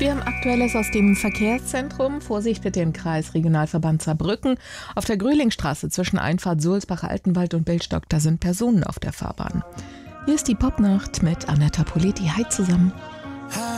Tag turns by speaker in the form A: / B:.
A: Wir haben Aktuelles aus dem Verkehrszentrum. Vorsicht bitte im Kreis Regionalverband Saarbrücken. Auf der Grühlingstraße zwischen Einfahrt Sulzbacher Altenwald und Billstock, da sind Personen auf der Fahrbahn. Hier ist die Popnacht mit Anetta Politi. Hi zusammen.